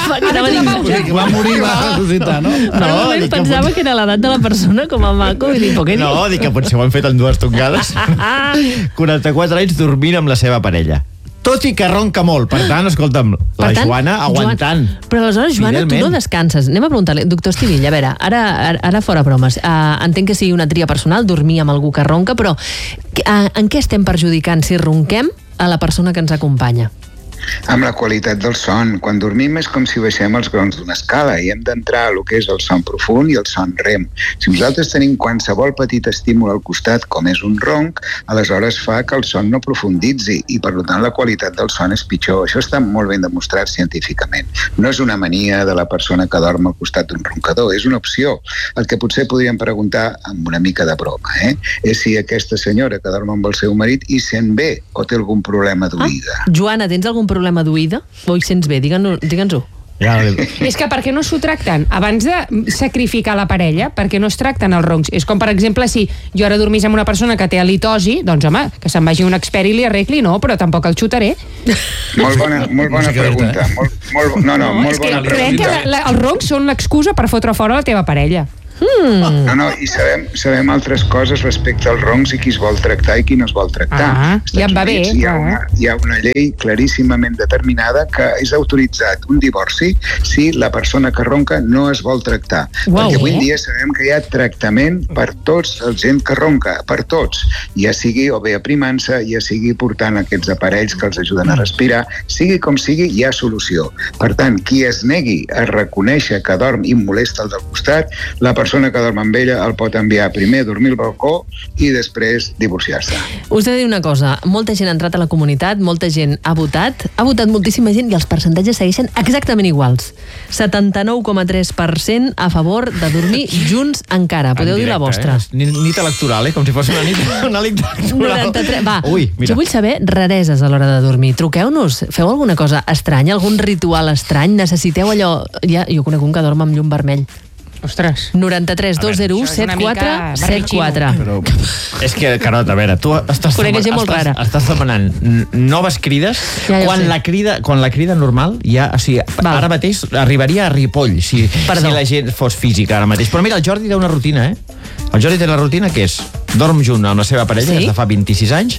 J: Que va morir i va ressuscitar, no?
A: No, no pensava pot... que era l'edat de la persona com a maco. I dic, què
I: no, dic que potser ho han fet en dues tongades. quaranta-quatre anys dormint amb la seva parella. Tot i que ronca molt. Per tant, escolta'm, la tant, Joana aguantant.
A: Joan, però aleshores, Joana, tu no descanses. Anem a preguntar-li, doctor Estivilla, a veure, ara, ara fora bromes, uh, entenc que sigui una tria personal dormir amb algú que ronca, però uh, en què estem perjudicant si ronquem a la persona que ens acompanya?
L: Amb la qualitat del son. Quan dormim és com si baixem els grons d'una escala i hem d'entrar a lo que és el son profund i el son rem. Si nosaltres tenim qualsevol petit estímul al costat, com és un ronc, aleshores fa que el son no profunditzi i, per tant, la qualitat del son és pitjor. Això està molt ben demostrat científicament. No és una mania de la persona que dorm al costat d'un roncador, és una opció. El que potser podríem preguntar amb una mica de broma, eh? és si aquesta senyora que dorm amb el seu marit hi sent bé o té algun problema d'oïda.
A: Ah, Joana, tens algun problema d'oïda? O hi sents bé? Digue'ns-ho.
I: Ja,
H: és que per què no s'ho tracten? Abans de sacrificar la parella, per què no es tracten els roncs? És com, per exemple, si jo ara dormís amb una persona que té halitosi, doncs, home, que se'n vagi un expert i li arregli, no, però tampoc el xutaré.
L: Molt bona, molt bona pregunta. Molt, molt, no, no, molt bona pregunta.
H: Crec que la, la, els roncs són l'excusa per fotre fora la teva parella.
A: Hmm.
L: No, no, i sabem, sabem altres coses respecte als roncs i qui es vol tractar i qui no es vol tractar.
H: Ah, ja em va bé.
L: Hi ha, una, hi ha una llei claríssimament determinada que és autoritzat un divorci si la persona que ronca no es vol tractar. Wow, Perquè avui en dia sabem que hi ha tractament per tots el gent que ronca, per tots. Ja sigui o bé aprimant-se, ja sigui portant aquests aparells que els ajuden a respirar, sigui com sigui, hi ha solució. Per tant, qui es negui a reconèixer que dorm i molesta el del costat, la persona persona que dorm amb ella el pot enviar primer a dormir al balcó i després divorciar-se.
A: Us he de dir una cosa, molta gent ha entrat a la comunitat, molta gent ha votat, ha votat moltíssima gent i els percentatges segueixen exactament iguals. setanta-nou coma tres per cent a favor de dormir junts encara. Podeu en directe, dir la vostra.
I: Eh? Nit electoral, eh? Com si fos una nit, una nit electoral.
A: noranta-tres Va,
I: Ui,
A: jo vull saber rareses a l'hora de dormir. Truqueu-nos, feu alguna cosa estranya, algun ritual estrany, necessiteu allò... Ja, jo conec un que dorm amb llum vermell.
H: Ostres.
A: noranta-tres dos zero u set quatre set quatre.
I: Però és que, Carot, a veure, tu estàs,
A: demanant, estàs,
I: estàs demanant noves crides
A: ja, ja
I: quan, la crida, quan la crida normal ja, o sigui, ara mateix arribaria a Ripoll si, si la gent fos física ara mateix. Però mira, el Jordi té una rutina, eh? El Jordi té la rutina que és dorm junt amb la seva parella, sí? Des de fa vint-i-sis anys,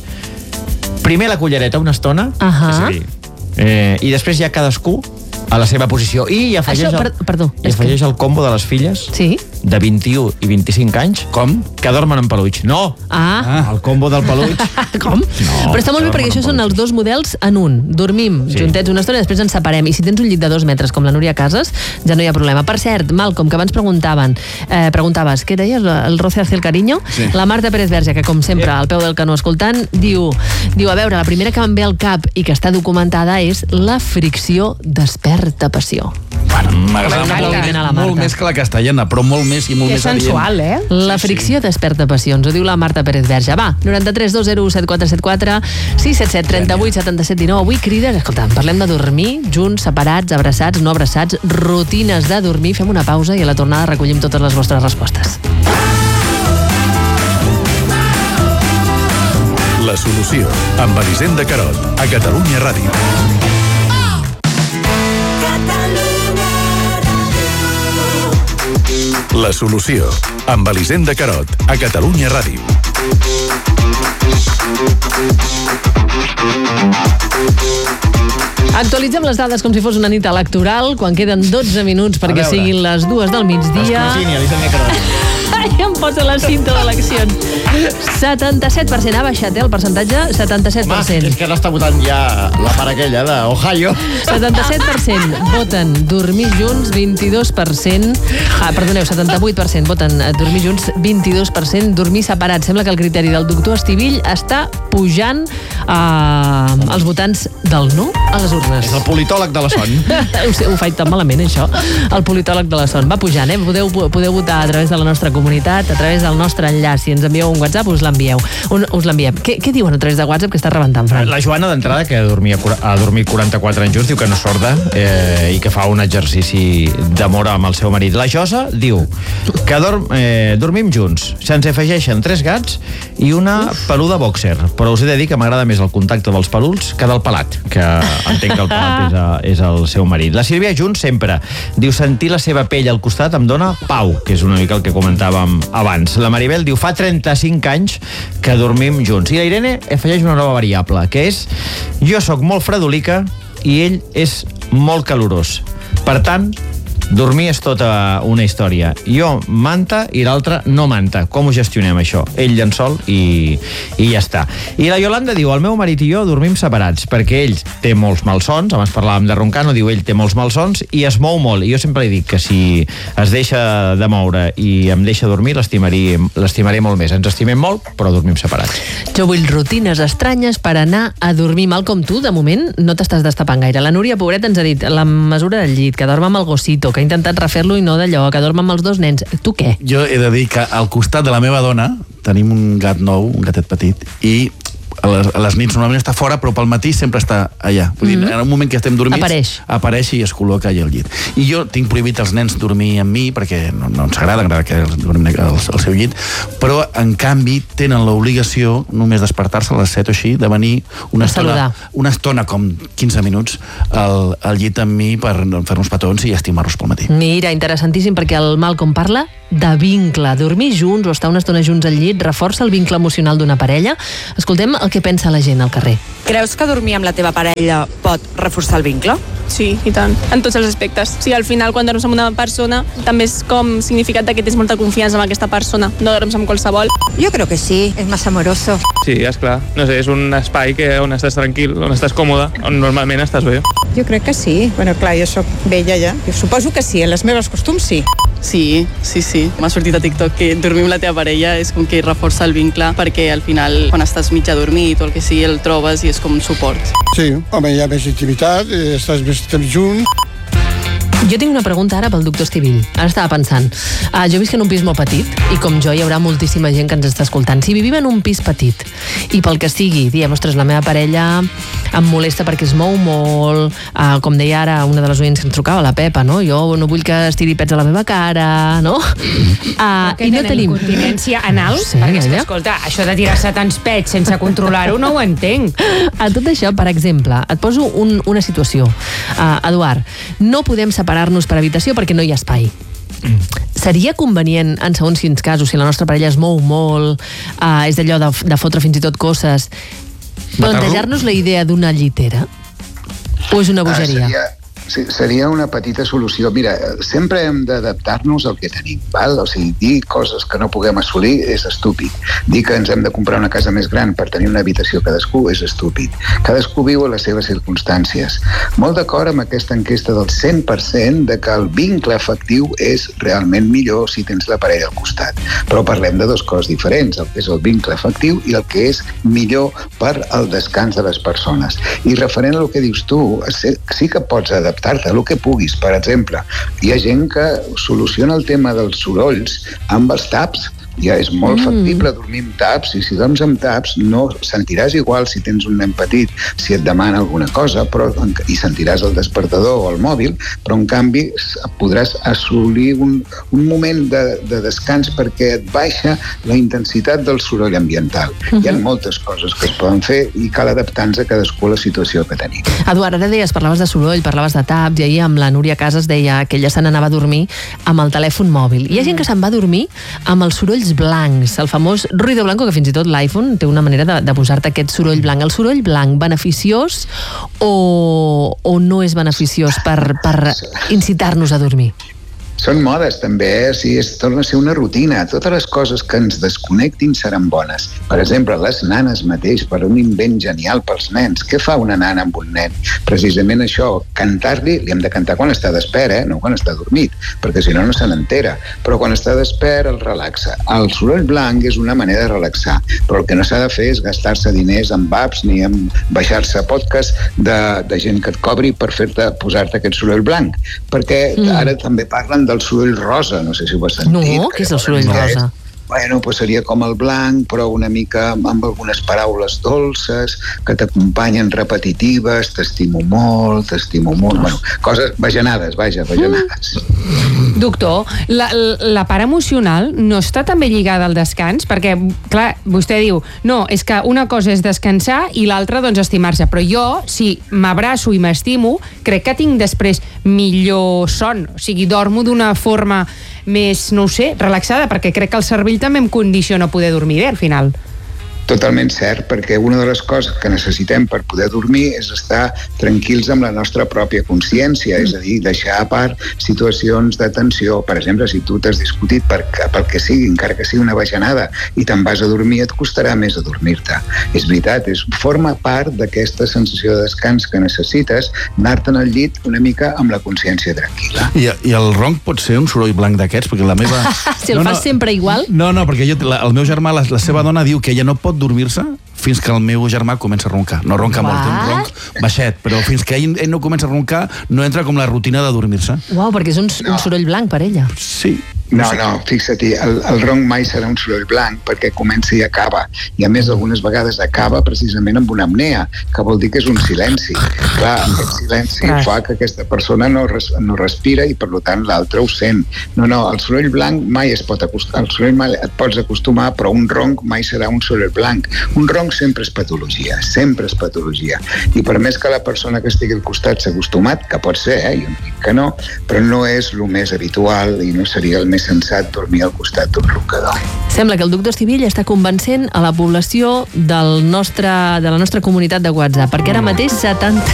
I: primer la cullereta una estona, uh -huh. és a dir, eh, i després ja cadascú a la seva posició. I afegeix,
A: Això, per, perdó,
I: el, i afegeix que... el combo de les filles
A: sí?
I: de vint-i-u i vint-i-cinc anys.
J: Com?
I: Que dormen en peluig. No!
A: Ah.
I: El combo del peluig.
A: Com? No, però està molt bé perquè això són els dos models en un. Dormim sí. juntets una estona i després ens separem. I si tens un llit de dos metres com la Núria Casas, ja no hi ha problema. Per cert, Malcom, que abans preguntaven, eh, preguntaves, què deies, el roce hace el cariño? Sí. La Marta Pérez Verge, que com sempre, al peu del canó escoltant, diu, diu, a veure, la primera que em ve al cap i que està documentada és la fricció desperta passió.
J: Bueno, m'agrada molt, molt més que la castellana, però molt més i molt
H: que
J: més
H: sensual,
J: adient.
H: eh?
A: La fricció sí. desperta passions, ho diu la Marta Pérez Verge. Va, noranta-tres dos zero set quatre set quatre sis set set trenta vuit setanta-set dinou. Avui crides, escolta, parlem de dormir junts, separats, abraçats, no abraçats, rutines de dormir. Fem una pausa i a la tornada recollim totes les vostres respostes.
O: La solució, amb Elisenda Carot, a Catalunya Ràdio. La solució, amb Elisenda Carot, a Catalunya Ràdio.
A: Actualitzem les dades com si fos una nit electoral, quan queden dotze minuts perquè siguin les dues del migdia.
I: Escrutini, Elisenda Carot.
A: I em posa la cinta d'eleccions. setanta-set per cent ha baixat, eh, el percentatge? setanta-set per cent.
I: Ma, és que no està votant ja la part aquella d'Ohio.
A: setanta-set per cent voten dormir junts, vint-i-dos per cent... Ah, perdoneu, setanta-vuit per cent voten dormir junts, vint-i-dos per cent dormir separats. Sembla que el criteri del doctor Estivill està pujant eh, els votants del no a les urnes.
I: És el politòleg de la son.
A: ho, sé, ho faig tan malament, això. El politòleg de la son. Va pujant, eh? Podeu, podeu votar a través de la nostra comunitat, a través del nostre enllaç. Si ens envieu un WhatsApp, us l'envieu. Us l'enviem. Què, què diuen a través de WhatsApp que està rebentant, Fran?
I: La Joana, d'entrada, que dormia, ha dormit quaranta-quatre anys junts, diu que no és sorda eh, i que fa un exercici d'amor amb el seu marit. La Josa diu que dorm, eh, dormim junts. Se'ns afegeixen tres gats i una peluda boxer. Però us he de dir que m'agrada més el contacte dels peluls que del pelat, que entenc que el pelat és, a, és el seu marit. La Sílvia junts sempre. Diu sentir la seva pell al costat em dona pau, que és una mica el que comentàvem abans. La Maribel diu fa trenta-cinc anys que dormim junts. I la Irene afegeix una nova variable, que és jo sóc molt fredolica i ell és molt calorós. Per tant, dormir és tota una història. Jo manta i l'altre no manta. Com ho gestionem, això? Ell llençol i, i ja està. I la Yolanda diu, el meu marit i jo dormim separats perquè ell té molts malsons, abans parlàvem de roncar, no diu ell té molts malsons i es mou molt. I jo sempre li dic que si es deixa de moure i em deixa dormir, l'estimaré, l'estimaré molt més. Ens estimem molt, però dormim separats.
A: Jo vull rutines estranyes per anar a dormir mal com tu. De moment no t'estàs destapant gaire. La Núria, pobreta, ens ha dit la mesura del llit, que dorm amb el gossito, que ha intentat refer-lo i no d'allò, que dorm amb els dos nens. Tu què?
J: Jo he de dir que al costat de la meva dona tenim un gat nou, un gatet petit, i a les, a les nits normalment està fora, però pel matí sempre està allà. Vull dir, mm-hmm. en un moment que estem dormits,
A: apareix.
J: apareix i es col·loca allà al llit. I jo tinc prohibit als nens dormir amb mi, perquè no, no ens agrada, agrada que dormin al, al seu llit, però en canvi tenen l'obligació només despertar-se a les set o així, de venir una estona, una estona com quinze minuts al, al llit amb mi per fer-nos petons i estimar-nos pel matí.
A: Mira, interessantíssim, perquè el Malcom parla de vincle. Dormir junts o estar una estona junts al llit reforça el vincle emocional d'una parella. Escoltem el que pensa la gent al carrer.
B: Creus que dormir amb la teva parella pot reforçar el vincle?
G: Sí, i tant, en tots els aspectes. Sí, al final, quan dorms amb una persona, també és com significat que tens molta confiança amb aquesta persona, no dorms amb qualsevol.
C: Jo crec que sí, és más amoroso.
F: Sí, esclar. No sé, és un espai que, on estàs tranquil, on estàs còmode, on normalment estàs bé.
P: Jo crec que sí. Bueno, clar, jo sóc vella ja. Jo suposo que sí, en les meves costums sí.
Q: Sí, sí, sí. M'ha sortit a TikTok que dormir amb la teva parella és com que reforça el vincle, perquè al final, quan estàs mig adormit o el que sigui, el trobes i és com un suport.
E: Sí, home, hi ha més intimitat, estàs més temps junts.
A: Jo tinc una pregunta ara pel doctor Estivill. Ara estava pensant. Uh, jo visc en un pis molt petit i com jo hi haurà moltíssima gent que ens està escoltant. Si vivim en un pis petit i pel que sigui, diem, ostres, la meva parella em molesta perquè es mou molt, uh, com deia ara una de les oients que ens trucava, la Pepa, no? Jo no vull que estiri pets a la meva cara, no? Uh,
H: I no tenim incontinència anal, no sé, perquè és que, escolta, això de tirar-se tants pets sense controlar-ho no ho entenc.
A: A tot això, per exemple, et poso un, una situació. Uh, Eduard, no podem separar-nos per habitació perquè no hi ha espai. Mm. Seria convenient, en segons quins casos, si la nostra parella es mou molt, uh, és d'allò de, de fotre fins i tot coses, plantejar-nos la idea d'una llitera? O és una bogeria?
L: Ah, seria, Sí, seria una petita solució. Mira, sempre hem d'adaptar-nos al que tenim, val? O sigui, dir coses que no puguem assolir és estúpid. Dir que ens hem de comprar una casa més gran per tenir una habitació cadascú és estúpid. Cadascú viu a les seves circumstàncies. Molt d'acord amb aquesta enquesta del cent per cent de que el vincle afectiu és realment millor si tens la parella al costat. Però parlem de dues coses diferents, el que és el vincle afectiu i el que és millor per al descans de les persones. I referent al que dius tu, sí que pots adaptar adaptar-te a el que puguis. Per exemple, hi ha gent que soluciona el tema dels sorolls amb els taps. Ja és molt mm. factible dormir amb taps, i si dorms amb taps no sentiràs igual si tens un nen petit, si et demana alguna cosa, però, i sentiràs el despertador o el mòbil, però en canvi podràs assolir un, un moment de, de descans perquè et baixa la intensitat del soroll ambiental. Mm-hmm. Hi ha moltes coses que es poden fer i cal adaptar-nos a cadascú a la situació que tenim.
A: Eduard, ara deies, parlaves de soroll, parlaves de taps, i ahir amb la Núria Casas deia que ella se n'anava a dormir amb el telèfon mòbil. Hi ha gent que se'n va a dormir amb els sorolls blancs, el famós ruido blanco, que fins i tot l'iPhone té una manera de, de posar-te aquest soroll blanc. El soroll blanc, beneficiós o, o no és beneficiós per, per incitar-nos a dormir?
L: Són modes, també, eh? O sigui, es torna a ser una rutina. Totes les coses que ens desconnectin seran bones. Per exemple, les nanes mateix, per un invent genial pels nens. Què fa una nana amb un nen? Precisament això, cantar-li, li hem de cantar quan està despert, eh? No quan està dormit, perquè si no, no se n'entera. Però quan està despert, el relaxa. El soroll blanc és una manera de relaxar, però el que no s'ha de fer és gastar-se diners en apps ni en baixar-se podcast de, de gent que et cobri per fer-te posar-te aquest soroll blanc. Perquè mm. ara també parlen del soroll rosa, no sé si ho has sentit.
A: No, què és el soroll rosa?
L: Bueno, pues seria com el blanc, però una mica amb algunes paraules dolces que t'acompanyen repetitives, t'estimo molt, t'estimo molt, bueno, coses bajanades, vaja, bajanades.
H: Mm. Doctor, la, la part emocional no està també lligada al descans? Perquè, clar, vostè diu, no, és que una cosa és descansar i l'altra, doncs, estimar-se, però jo, si m'abraço i m'estimo, crec que tinc després millor son, o sigui, dormo d'una forma més, no ho sé, relaxada, perquè crec que el cervell també em condiciona a poder dormir bé, al final.
L: Totalment cert, perquè una de les coses que necessitem per poder dormir és estar tranquils amb la nostra pròpia consciència, és a dir, deixar a part situacions de tensió. Per exemple, si tu t'has discutit per, pel que sigui, encara que sigui una bajanada, i te'n vas a dormir, et costarà més adormir-te. És veritat, és, forma part d'aquesta sensació de descans que necessites, anar-te'n al llit una mica amb la consciència tranquil·la.
J: I, i el ronc pot ser un soroll blanc d'aquests? Perquè la meva...
A: si el no, fas no, sempre igual?
J: No, no, perquè jo, la, el meu germà, la, la seva dona diu que ella no pot dormir-se fins que el meu germà comença a roncar. No ronca What? molt, té un ronc baixet, però fins que ell, ell no comença a roncar no entra com la rutina de dormir-se.
A: Uau, perquè és un, no. un soroll blanc per ella.
J: Sí.
L: No, no, fixa-t'hi, el, el ronc mai serà un soroll blanc perquè comença i acaba. I a més, algunes vegades acaba precisament amb una apnea, que vol dir que és un silenci. Clar, aquest silenci Clar. fa que aquesta persona no, res, no respira i per tant l'altre ho sent. No, no, el soroll blanc mai es pot acostumar, el soroll mai et pots acostumar, però un ronc mai serà un soroll blanc. Un ronc sempre és patologia, sempre és patologia. I per més que la persona que estigui al costat s'ha acostumat, que pot ser, eh, jo no dic que no, però no és el més habitual i no seria el més sensat dormir al costat d'un roncador.
A: Sembla que el doctor Estivill està convencent a la població del nostre, de la nostra comunitat de WhatsApp, perquè ara mateix setanta